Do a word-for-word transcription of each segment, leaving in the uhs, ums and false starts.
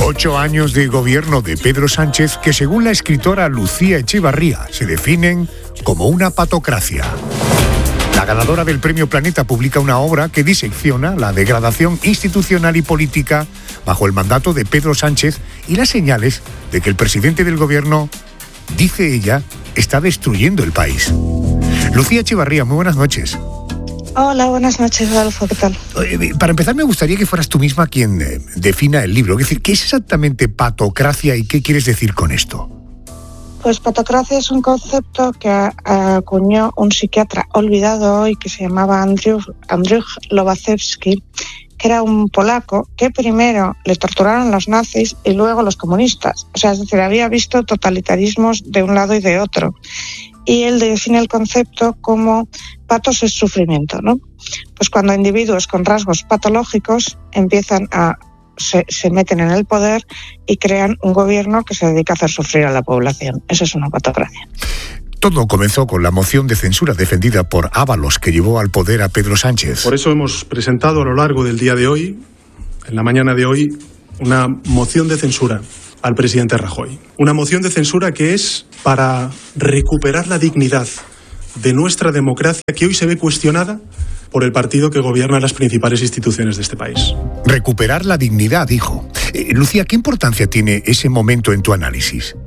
Ocho años de gobierno de Pedro Sánchez que, según la escritora Lucía Echevarría, se definen como una patocracia. La ganadora del Premio Planeta publica una obra que disecciona la degradación institucional y política bajo el mandato de Pedro Sánchez y las señales de que el presidente del gobierno, dice ella, está destruyendo el país. Lucía Echevarría, muy buenas noches. Hola, buenas noches, Adolfo, ¿qué tal? Para empezar, me gustaría que fueras tú misma quien eh, defina el libro. Es decir, ¿qué es exactamente patocracia y qué quieres decir con esto? Pues patocracia es un concepto que acuñó un psiquiatra olvidado hoy que se llamaba Andrzej, Andrzej Lobachewski, que era un polaco que primero le torturaron los nazis y luego los comunistas. O sea, es decir, había visto totalitarismos de un lado y de otro. Y él define el concepto como patos es sufrimiento, ¿no? Pues cuando individuos con rasgos patológicos empiezan a se, se meten en el poder y crean un gobierno que se dedica a hacer sufrir a la población. Eso es una patocracia. Todo comenzó con la moción de censura defendida por Ábalos que llevó al poder a Pedro Sánchez. Por eso hemos presentado a lo largo del día de hoy, en la mañana de hoy, una moción de censura al presidente Rajoy. Una moción de censura que es para recuperar la dignidad de nuestra democracia que hoy se ve cuestionada por el partido que gobierna las principales instituciones de este país. Recuperar la dignidad, dijo. Eh, Lucía, ¿qué importancia tiene ese momento en tu análisis?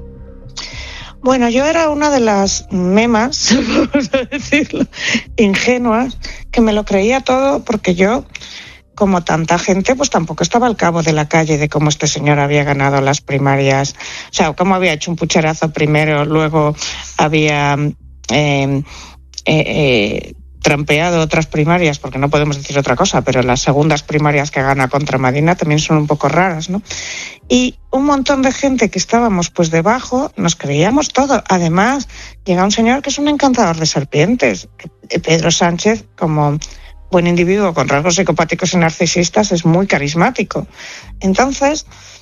Bueno, yo era una de las memas, vamos a decirlo, ingenuas, que me lo creía todo porque yo, como tanta gente, pues tampoco estaba al cabo de la calle de cómo este señor había ganado las primarias. O sea, cómo había hecho un pucherazo primero, luego había eh, eh, eh, trampeado otras primarias, porque no podemos decir otra cosa, pero las segundas primarias que gana contra Madina también son un poco raras, ¿no? Y un montón de gente que estábamos pues debajo, nos creíamos todo. Además, llega un señor que es un encantador de serpientes. Pedro Sánchez, como buen individuo con rasgos psicopáticos y narcisistas, es muy carismático. Entonces,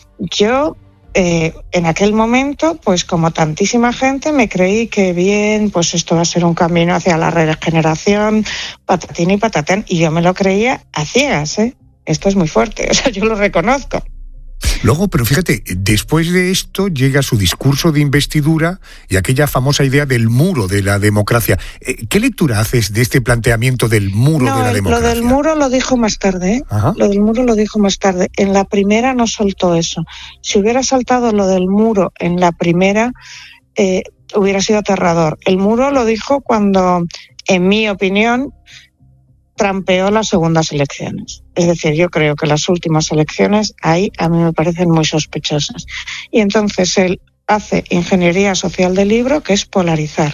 yo eh, en aquel momento, pues como tantísima gente, me creí que bien, pues esto va a ser un camino hacia la regeneración, patatín y patatán, y yo me lo creía a ciegas, ¿eh? Esto es muy fuerte, o sea, yo lo reconozco. Luego, pero fíjate, después de esto llega su discurso de investidura y aquella famosa idea del muro de la democracia. ¿Qué lectura haces de este planteamiento del muro no, de la democracia? Lo del muro lo dijo más tarde, ¿eh? Lo del muro lo dijo más tarde. En la primera no soltó eso. Si hubiera saltado lo del muro en la primera, eh, hubiera sido aterrador. El muro lo dijo cuando, en mi opinión, trampeó las segundas elecciones. Es decir, yo creo que las últimas elecciones ahí a mí me parecen muy sospechosas. Y entonces él hace ingeniería social del libro, que es polarizar.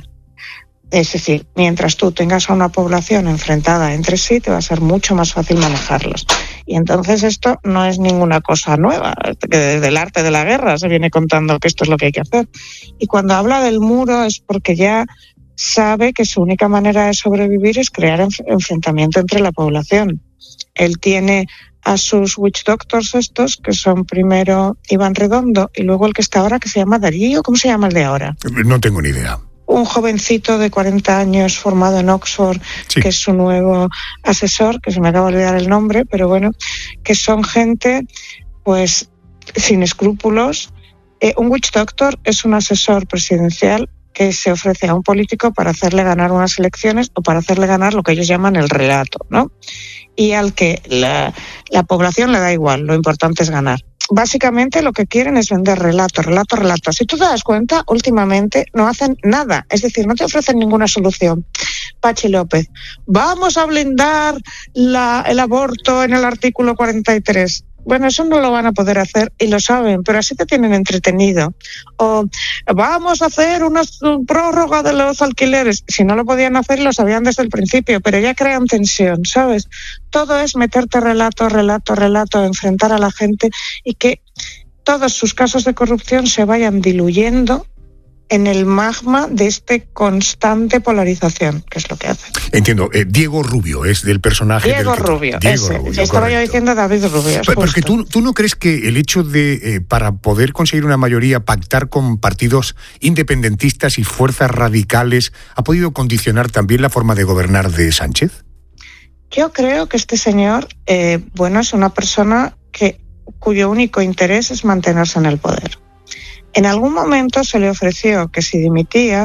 Es decir, mientras tú tengas a una población enfrentada entre sí, te va a ser mucho más fácil manejarlos. Y entonces esto no es ninguna cosa nueva, que desde el arte de la guerra se viene contando que esto es lo que hay que hacer. Y cuando habla del muro es porque ya sabe que su única manera de sobrevivir es crear enf- enfrentamiento entre la población. Él tiene a sus witch doctors estos, que son primero Iván Redondo y luego el que está ahora, que se llama Darío. ¿Cómo se llama el de ahora? No tengo ni idea. Un jovencito de cuarenta años formado en Oxford, sí, que es su nuevo asesor, que se me acaba de olvidar el nombre, pero bueno, que son gente pues sin escrúpulos. Eh, un witch doctor es un asesor presidencial que se ofrece a un político para hacerle ganar unas elecciones o para hacerle ganar lo que ellos llaman el relato, ¿no? Y al que la, la población le da igual, lo importante es ganar. Básicamente lo que quieren es vender relato, relato, relato. Si tú te das cuenta, últimamente no hacen nada, es decir, no te ofrecen ninguna solución. Pachi López, vamos a blindar la, el aborto en el artículo cuarenta y tres. Bueno, eso no lo van a poder hacer y lo saben, pero así te tienen entretenido. O vamos a hacer una prórroga de los alquileres. Si no lo podían hacer, lo sabían desde el principio, pero ya crean tensión, ¿sabes? Todo es meterte relato, relato, relato, enfrentar a la gente y que todos sus casos de corrupción se vayan diluyendo en el magma de este constante polarización, que es lo que hace. Entiendo. Eh, Diego Rubio es del personaje... Diego del que... Rubio, Diego ese. Rubio, Estaba correcto. yo diciendo David Rubio. Pero, porque tú, tú no crees que el hecho de, eh, para poder conseguir una mayoría, pactar con partidos independentistas y fuerzas radicales, ha podido condicionar también la forma de gobernar de Sánchez? Yo creo que este señor, eh, bueno, es una persona que cuyo único interés es mantenerse en el poder. En algún momento se le ofreció que si dimitía,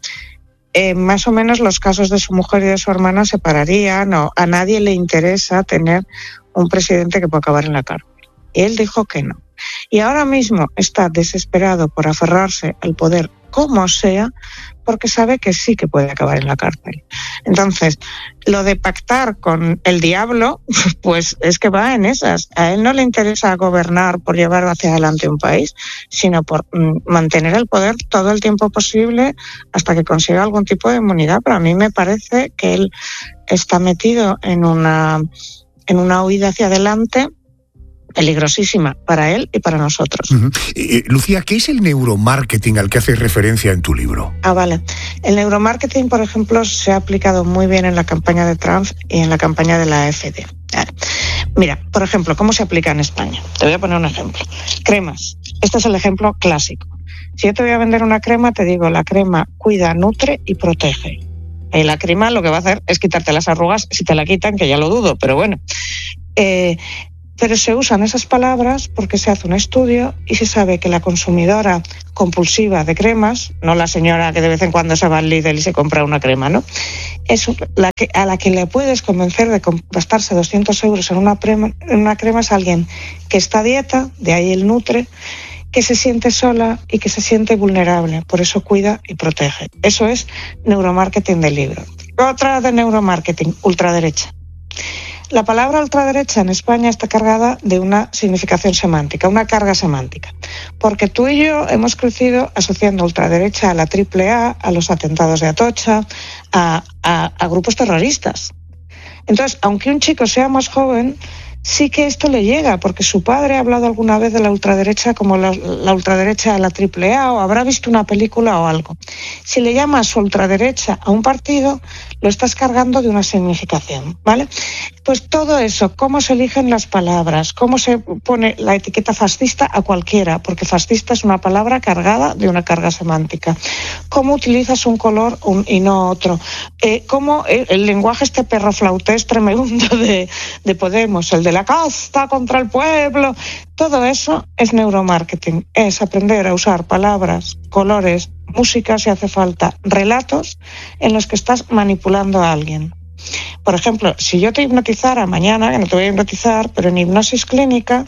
eh, más o menos los casos de su mujer y de su hermana se pararían, o a nadie le interesa tener un presidente que pueda acabar en la cárcel. Y él dijo que no. Y ahora mismo está desesperado por aferrarse al poder como sea, porque sabe que sí que puede acabar en la cárcel. Entonces, lo de pactar con el diablo, pues es que va en esas. A él no le interesa gobernar por llevar hacia adelante un país, sino por mm, mantener el poder todo el tiempo posible hasta que consiga algún tipo de inmunidad. Pero a mí me parece que él está metido en una, en una huida hacia adelante peligrosísima para él y para nosotros. Uh-huh. Eh, Lucía, ¿qué es el neuromarketing al que haces referencia en tu libro? Ah, vale. El neuromarketing, por ejemplo, se ha aplicado muy bien en la campaña de Trump y en la campaña de la A F D. Vale. Mira, por ejemplo, ¿cómo se aplica en España? Te voy a poner un ejemplo. Cremas. Este es el ejemplo clásico. Si yo te voy a vender una crema, te digo, la crema cuida, nutre y protege. Y la crema lo que va a hacer es quitarte las arrugas, si te la quitan, que ya lo dudo, pero bueno. Eh, Pero se usan esas palabras porque se hace un estudio y se sabe que la consumidora compulsiva de cremas, no la señora que de vez en cuando se va al Lidl y se compra una crema, ¿no? Es la que, a la que le puedes convencer de gastarse doscientos euros en una, crema, en una crema es alguien que está a dieta, de ahí el nutre, que se siente sola y que se siente vulnerable, por eso cuida y protege. Eso es neuromarketing del libro. Otra de neuromarketing, ultraderecha. La palabra ultraderecha en España está cargada de una significación semántica, una carga semántica, porque tú y yo hemos crecido asociando ultraderecha a la triple A, a los atentados de Atocha, a, a, a grupos terroristas. Entonces, aunque un chico sea más joven, sí que esto le llega, porque su padre ha hablado alguna vez de la ultraderecha como la, la ultraderecha a la triple A, o habrá visto una película o algo. Si le llamas ultraderecha a un partido, lo estás cargando de una significación, ¿vale? Pues todo eso, cómo se eligen las palabras, cómo se pone la etiqueta fascista a cualquiera, porque fascista es una palabra cargada de una carga semántica. Cómo utilizas un color un, y no otro. Eh, cómo el, el lenguaje este perroflautés tremendo de, de Podemos, el de la casta contra el pueblo, todo eso es neuromarketing, es aprender a usar palabras, colores, música si hace falta, relatos en los que estás manipulando a alguien. Por ejemplo, si yo te hipnotizara mañana, que no te voy a hipnotizar, pero en hipnosis clínica,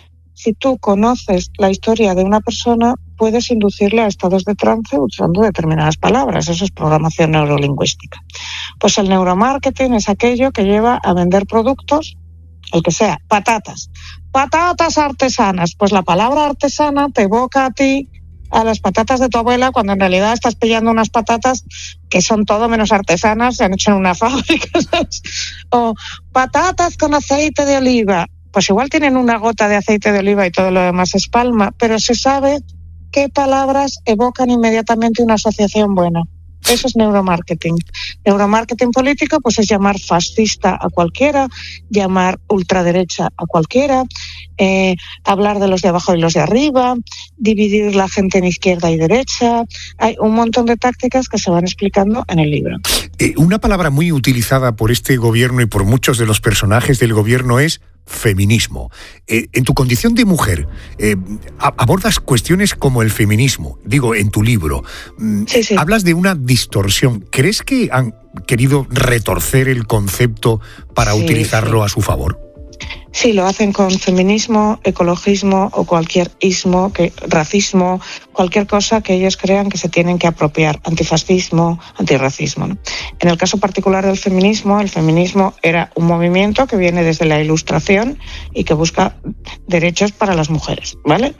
si tú conoces la historia de una persona, puedes inducirle a estados de trance usando determinadas palabras. Eso es programación neurolingüística. Pues el neuromarketing es aquello que lleva a vender productos, el que sea, patatas. Patatas artesanas. Pues la palabra artesana te evoca a ti a las patatas de tu abuela, cuando en realidad estás pillando unas patatas que son todo menos artesanas, se han hecho en una fábrica, ¿sabes? O patatas con aceite de oliva. Pues igual tienen una gota de aceite de oliva y todo lo demás es palma, pero se sabe qué palabras evocan inmediatamente una asociación buena. Eso es neuromarketing. Neuromarketing político, pues es llamar fascista a cualquiera, llamar ultraderecha a cualquiera, eh, hablar de los de abajo y los de arriba, dividir la gente en izquierda y derecha. Hay un montón de tácticas que se van explicando en el libro. Eh, una palabra muy utilizada por este gobierno y por muchos de los personajes del gobierno es feminismo. Eh, en tu condición de mujer, eh, abordas cuestiones como el feminismo, digo, en tu libro. Sí, sí. Hablas de una distorsión. ¿Crees que han querido retorcer el concepto para sí, utilizarlo sí. a su favor? Sí, lo hacen con feminismo, ecologismo o cualquier ismo, que, racismo, cualquier cosa que ellos crean que se tienen que apropiar, antifascismo, antirracismo, ¿no? En el caso particular del feminismo, el feminismo era un movimiento que viene desde la Ilustración y que busca derechos para las mujeres, ¿vale?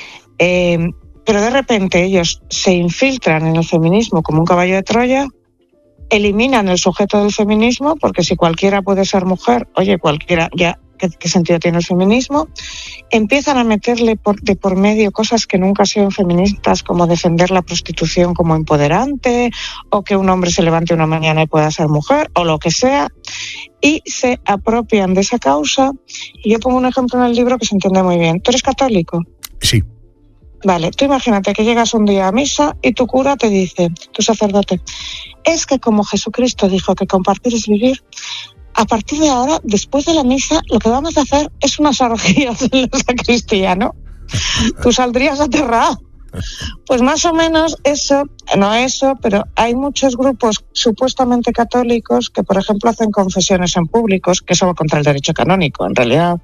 Eh, pero de repente ellos se infiltran en el feminismo como un caballo de Troya, eliminan el sujeto del feminismo, porque si cualquiera puede ser mujer, oye, cualquiera ya... ¿Qué, ¿Qué sentido tiene el feminismo? Empiezan a meterle por, de por medio cosas que nunca han sido feministas, como defender la prostitución como empoderante, o que un hombre se levante una mañana y pueda ser mujer, o lo que sea, y se apropian de esa causa. Y yo pongo un ejemplo en el libro que se entiende muy bien. ¿Tú eres católico? Sí. Vale, tú imagínate que llegas un día a misa y tu cura te dice, tu sacerdote, es que como Jesucristo dijo que compartir es vivir, a partir de ahora, después de la misa, lo que vamos a hacer es unas orgías en la sacristía, ¿no? Tú saldrías aterrado. Pues más o menos eso, no eso, pero hay muchos grupos supuestamente católicos que, por ejemplo, hacen confesiones en públicos, que eso va contra el derecho canónico, en realidad,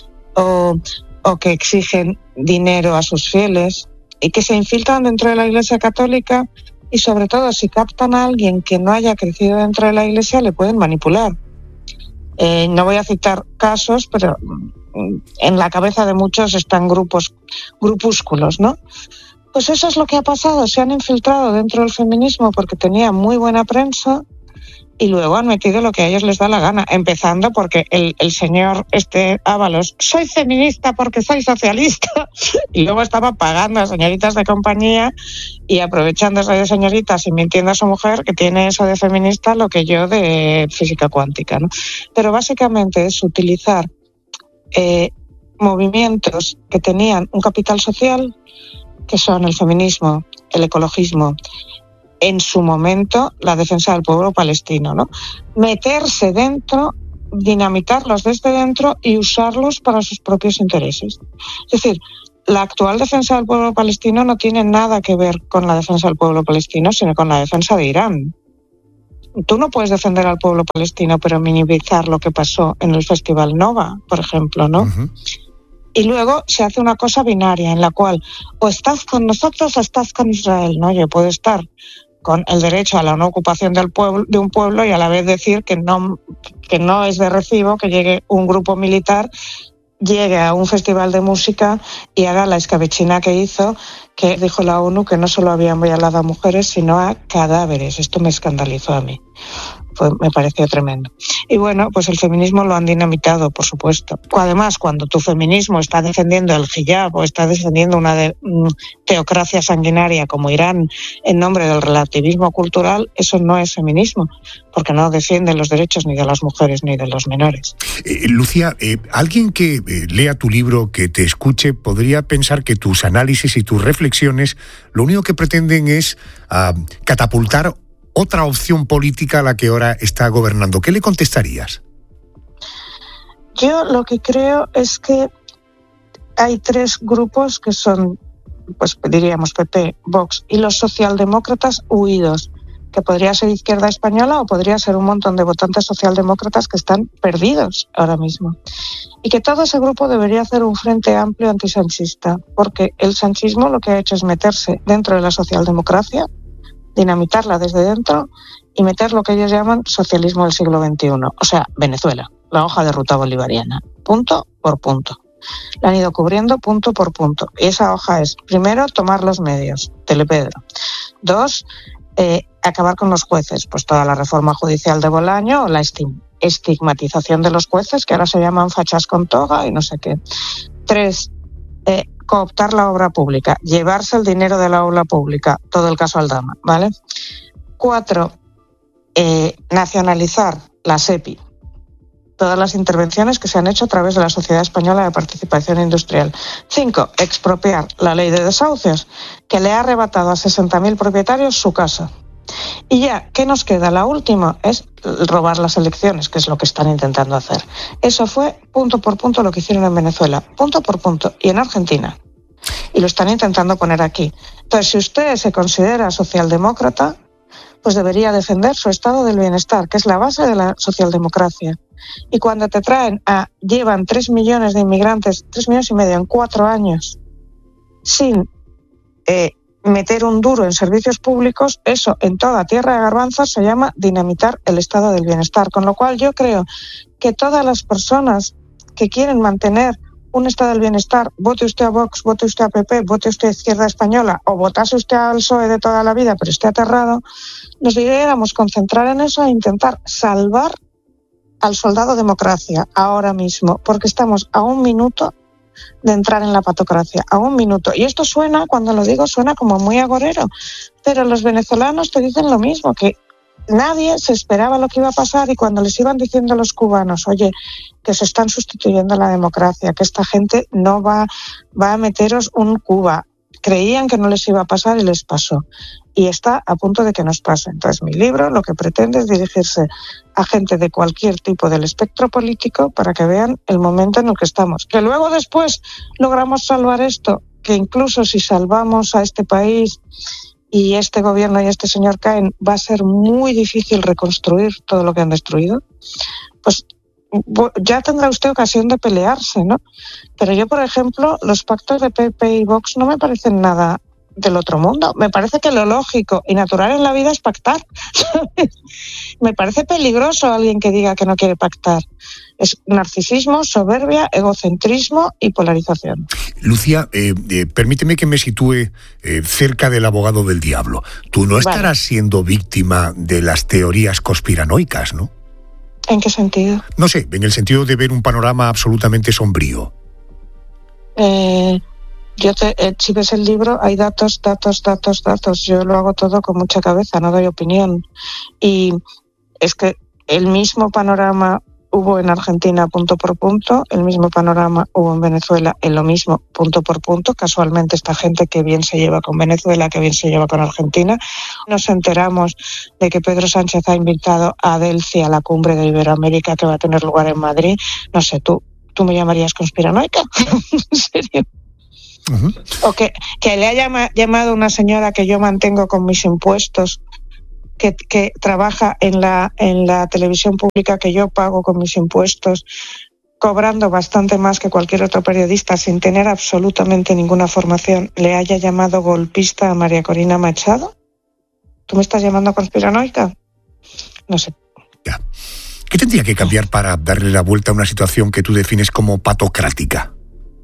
o, o que exigen dinero a sus fieles y que se infiltran dentro de la Iglesia Católica y, sobre todo, si captan a alguien que no haya crecido dentro de la Iglesia, le pueden manipular. Eh, no voy a citar casos, pero en la cabeza de muchos están grupos, grupúsculos, ¿no? Pues eso es lo que ha pasado, se han infiltrado dentro del feminismo porque tenía muy buena prensa y luego han metido lo que a ellos les da la gana, empezando porque el, el señor este Ábalos, soy feminista porque soy socialista, y luego estaba pagando a señoritas de compañía y aprovechándose de señoritas y mintiendo a su mujer que tiene eso de feminista lo que yo de física cuántica, ¿no? Pero básicamente es utilizar eh, movimientos que tenían un capital social, que son el feminismo, el ecologismo, en su momento la defensa del pueblo palestino, ¿no? Meterse dentro, dinamitarlos desde dentro y usarlos para sus propios intereses. Es decir, la actual defensa del pueblo palestino no tiene nada que ver con la defensa del pueblo palestino, sino con la defensa de Irán. Tú no puedes defender al pueblo palestino, pero minimizar lo que pasó en el Festival Nova, por ejemplo, ¿no? Uh-huh. Y luego se hace una cosa binaria en la cual o estás con nosotros o estás con Israel, ¿no? Yo puedo estar con el derecho a la no ocupación del pueblo, de un pueblo y a la vez decir que no, que no es de recibo que llegue un grupo militar, llegue a un festival de música y haga la escabechina que hizo, que dijo la ONU que no solo habían violado a mujeres, sino a cadáveres. Esto me escandalizó a mí. Pues me pareció tremendo. Y bueno, pues el feminismo lo han dinamitado, por supuesto. Además, cuando tu feminismo está defendiendo el hijab o está defendiendo una de, um, teocracia sanguinaria como Irán en nombre del relativismo cultural, eso no es feminismo, porque no defiende los derechos ni de las mujeres ni de los menores. Eh, Lucía, eh, alguien que eh, lea tu libro, que te escuche, podría pensar que tus análisis y tus reflexiones lo único que pretenden es uh, catapultar otra opción política a la que ahora está gobernando. ¿Qué le contestarías? Yo lo que creo es que hay tres grupos que son, pues diríamos P P, Vox y los socialdemócratas huidos, que podría ser Izquierda Española o podría ser un montón de votantes socialdemócratas que están perdidos ahora mismo. Y que todo ese grupo debería hacer un frente amplio antisanchista, porque el sanchismo lo que ha hecho es meterse dentro de la socialdemocracia, dinamitarla desde dentro y meter lo que ellos llaman socialismo del siglo veintiuno, o sea, Venezuela, la hoja de ruta bolivariana, punto por punto. La han ido cubriendo punto por punto. Y esa hoja es, primero, tomar los medios, Telepedro. Dos, eh, acabar con los jueces, pues toda la reforma judicial de Bolaño o la estigmatización de los jueces, que ahora se llaman fachas con toga y no sé qué. Tres, eh, cooptar la obra pública, llevarse el dinero de la obra pública, todo el caso Aldama, ¿vale? Cuatro, eh, nacionalizar la SEPI, todas las intervenciones que se han hecho a través de la Sociedad Española de Participación Industrial. Cinco, expropiar la ley de desahucios, que le ha arrebatado a sesenta mil propietarios su casa. Y ya, ¿qué nos queda? La última es robar las elecciones, que es lo que están intentando hacer. Eso fue punto por punto lo que hicieron en Venezuela, punto por punto, y en Argentina. Y lo están intentando poner aquí. Entonces, si usted se considera socialdemócrata, pues debería defender su estado del bienestar, que es la base de la socialdemocracia. Y cuando te traen a, llevan tres millones de inmigrantes, tres millones y medio en cuatro años, sin eh, meter un duro en servicios públicos, eso en toda tierra de garbanzos se llama dinamitar el estado del bienestar. Con lo cual yo creo que todas las personas que quieren mantener un estado del bienestar, vote usted a Vox, vote usted a P P, vote usted a Izquierda Española o votase usted al P S O E de toda la vida pero esté aterrado, nos deberíamos concentrar en eso e intentar salvar al soldado democracia ahora mismo, porque estamos a un minuto de entrar en la patocracia, a un minuto. Y esto suena, cuando lo digo, suena como muy agorero, pero los venezolanos te dicen lo mismo, que nadie se esperaba lo que iba a pasar y cuando les iban diciendo a los cubanos, oye, que se están sustituyendo la democracia, que esta gente no va, va a meteros un Cuba, creían que no les iba a pasar y les pasó. Y está a punto de que nos pase. Entonces, mi libro lo que pretende es dirigirse a gente de cualquier tipo del espectro político para que vean el momento en el que estamos. Que luego después logramos salvar esto, que incluso si salvamos a este país y este gobierno y este señor caen, va a ser muy difícil reconstruir todo lo que han destruido, pues ya tendrá usted ocasión de pelearse, ¿no? Pero yo, por ejemplo, los pactos de P P y Vox no me parecen nada del otro mundo. Me parece que lo lógico y natural en la vida es pactar. Me parece peligroso alguien que diga que no quiere pactar. Es narcisismo, soberbia, egocentrismo y polarización. Lucía, eh, eh, permíteme que me sitúe eh, cerca del abogado del diablo. Tú no estarás vale. siendo víctima de las teorías conspiranoicas, ¿no? ¿En qué sentido? No sé, en el sentido de ver un panorama absolutamente sombrío. Eh... Yo te, eh, si ves el libro, hay datos, datos, datos, datos. Yo lo hago todo con mucha cabeza, no doy opinión. Y es que el mismo panorama hubo en Argentina punto por punto, el mismo panorama hubo en Venezuela en lo mismo punto por punto. Casualmente esta gente que bien se lleva con Venezuela, que bien se lleva con Argentina. Nos enteramos de que Pedro Sánchez ha invitado a Delcy a la cumbre de Iberoamérica que va a tener lugar en Madrid. No sé, ¿tú, tú me llamarías conspiranoica? ¿En serio? Uh-huh. O que, que le haya llamado una señora que yo mantengo con mis impuestos, que, que trabaja en la, en la televisión pública que yo pago con mis impuestos, cobrando bastante más que cualquier otro periodista sin tener absolutamente ninguna formación, le haya llamado golpista a María Corina Machado. ¿Tú me estás llamando conspiranoica? No sé. Ya. ¿Qué tendría que cambiar para darle la vuelta a una situación que tú defines como patocrática?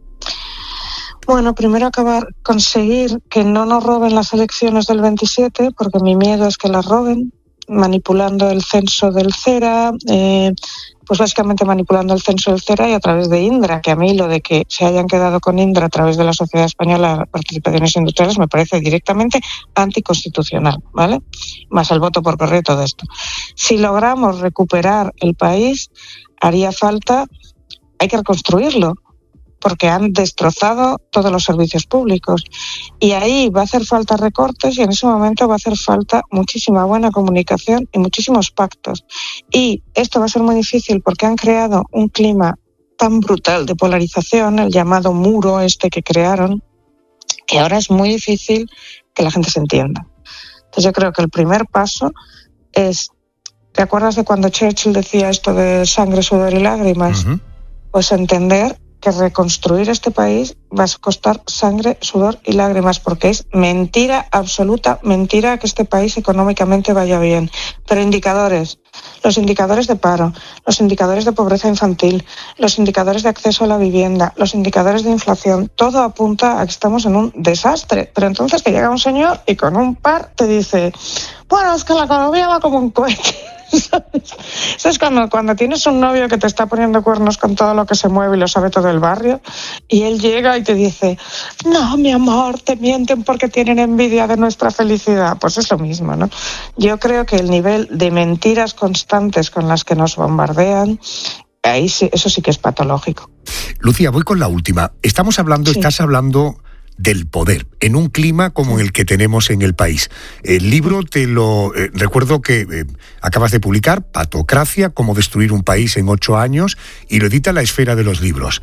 Bueno, primero acabar, conseguir que no nos roben las elecciones del veintisiete, porque mi miedo es que las roben, manipulando el censo del CERA, eh, pues básicamente manipulando el censo del CERA y a través de Indra, que a mí lo de que se hayan quedado con Indra a través de la Sociedad Española de Participaciones Industriales me parece directamente anticonstitucional, ¿vale? Más el voto por correo y todo esto. Si logramos recuperar el país, haría falta, hay que reconstruirlo, porque han destrozado todos los servicios públicos. Y ahí va a hacer falta recortes y en ese momento va a hacer falta muchísima buena comunicación y muchísimos pactos. Y esto va a ser muy difícil porque han creado un clima tan brutal de polarización, el llamado muro este que crearon, que ahora es muy difícil que la gente se entienda. Entonces yo creo que el primer paso es, ¿te acuerdas de cuando Churchill decía esto de sangre, sudor y lágrimas? Uh-huh. Pues entender que reconstruir este país va a costar sangre, sudor y lágrimas, porque es mentira, absoluta mentira que este país económicamente vaya bien. Pero indicadores, los indicadores de paro, los indicadores de pobreza infantil, los indicadores de acceso a la vivienda, los indicadores de inflación, todo apunta a que estamos en un desastre. Pero entonces te llega un señor y con un par te dice, bueno, es que la economía va como un cohete. ¿Sabes? Eso es cuando, cuando tienes un novio que te está poniendo cuernos con todo lo que se mueve y lo sabe todo el barrio, y él llega y te dice, no, mi amor, te mienten porque tienen envidia de nuestra felicidad. Pues es lo mismo, ¿no? Yo creo que el nivel de mentiras constantes con las que nos bombardean, ahí sí, eso sí que es patológico. Lucía, voy con la última. Estamos hablando, sí. estás hablando del poder, en un clima como el que tenemos en el país. El libro te lo... Eh, recuerdo que eh, acabas de publicar Patocracia, cómo destruir un país en ocho años, y lo edita La Esfera de los Libros.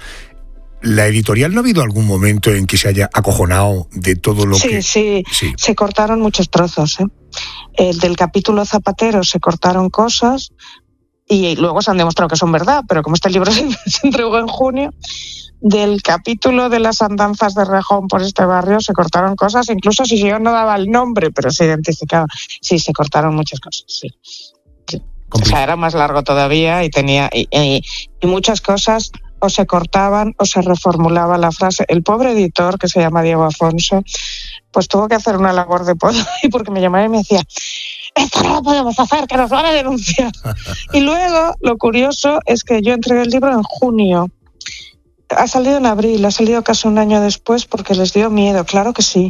¿La editorial no ha habido algún momento en que se haya acojonado de todo lo sí, que...? Sí, sí, se cortaron muchos trozos, ¿eh? El del capítulo Zapatero se cortaron cosas y luego se han demostrado que son verdad, pero como este libro se, se entregó en junio, del capítulo de las andanzas de Rejón por este barrio se cortaron cosas, incluso si yo no daba el nombre, pero se identificaba. Sí, se cortaron muchas cosas, sí. sí. O sea, era más largo todavía y tenía y, y, y muchas cosas o se cortaban o se reformulaba la frase. El pobre editor, que se llama Diego Afonso, pues tuvo que hacer una labor de poder porque me llamaba y me decía, esto no lo podemos hacer, que nos van a denunciar. Y luego, lo curioso es que yo entregué el libro en junio. Ha salido en abril, ha salido casi un año después porque les dio miedo, claro que sí.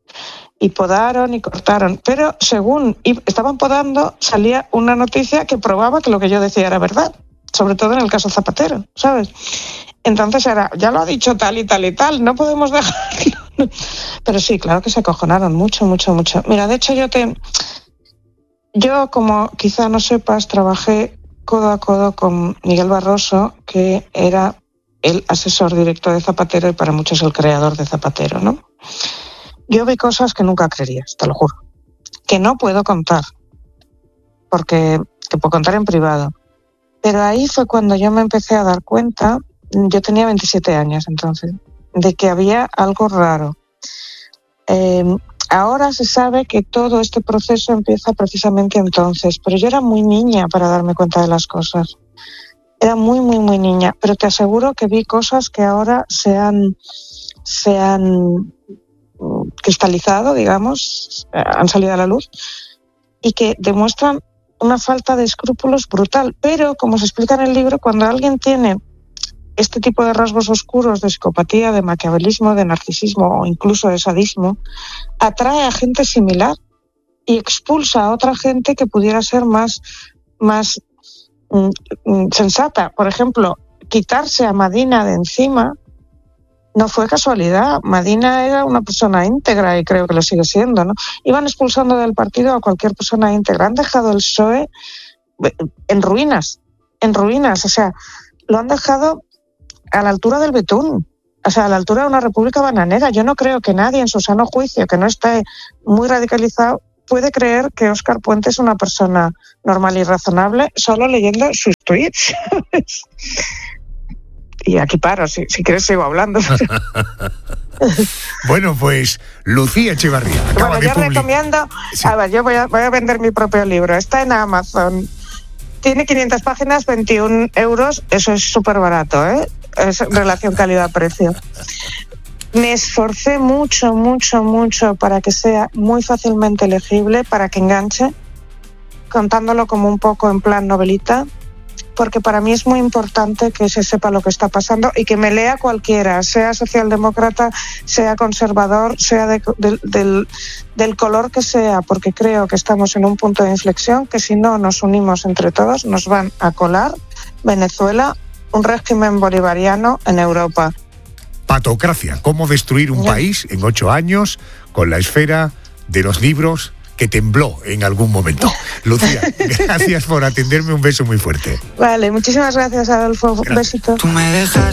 Y podaron y cortaron. Pero según estaban podando, salía una noticia que probaba que lo que yo decía era verdad. Sobre todo en el caso Zapatero, ¿sabes? Entonces era, ya lo ha dicho tal y tal y tal, no podemos dejarlo. Pero sí, claro que se acojonaron mucho, mucho, mucho. Mira, de hecho yo te... Yo, como quizá no sepas, trabajé codo a codo con Miguel Barroso, que era el asesor directo de Zapatero y para muchos el creador de Zapatero, ¿no? Yo vi cosas que nunca creerías, te lo juro. Que no puedo contar, porque te puedo contar en privado. Pero ahí fue cuando yo me empecé a dar cuenta, yo tenía veintisiete años entonces, de que había algo raro. Eh, ahora se sabe que todo este proceso empieza precisamente entonces, pero yo era muy niña para darme cuenta de las cosas. Era muy, muy, muy niña, pero te aseguro que vi cosas que ahora se han, se han cristalizado, digamos, han salido a la luz y que demuestran una falta de escrúpulos brutal. Pero, como se explica en el libro, cuando alguien tiene este tipo de rasgos oscuros de psicopatía, de maquiavelismo, de narcisismo o incluso de sadismo, atrae a gente similar y expulsa a otra gente que pudiera ser más, más mm, sensata. Por ejemplo, quitarse a Madina de encima no fue casualidad. Madina era una persona íntegra y creo que lo sigue siendo, ¿no? Iban expulsando del partido a cualquier persona íntegra. Han dejado el P S O E en ruinas, en ruinas. O sea, lo han dejado a la altura del betún, o sea, a la altura de una república bananera. Yo no creo que nadie en su sano juicio, que no esté muy radicalizado, puede creer que Óscar Puente es una persona normal y razonable solo leyendo sus tweets. Y aquí paro, si, si quieres sigo hablando. Bueno, pues Lucía Echevarría acaba bueno, de yo publicar... recomiendo, sí. a ver, yo voy a, voy a vender mi propio libro, está en Amazon, tiene quinientas páginas, veintiún euros, eso es súper barato, ¿eh? Es relación calidad-precio. Me esforcé mucho, mucho, mucho para que sea muy fácilmente legible, para que enganche, contándolo como un poco en plan novelita, porque para mí es muy importante que se sepa lo que está pasando y que me lea cualquiera, sea socialdemócrata, sea conservador, sea de, de, del, del color que sea, porque creo que estamos en un punto de inflexión que si no nos unimos entre todos nos van a colar Venezuela, un régimen bolivariano en Europa. Patocracia, cómo destruir un ya. país en ocho años con la esfera de los libros que tembló en algún momento. Lucía, gracias por atenderme, un beso muy fuerte. Vale, muchísimas gracias, Adolfo, un besito. Tú me dejas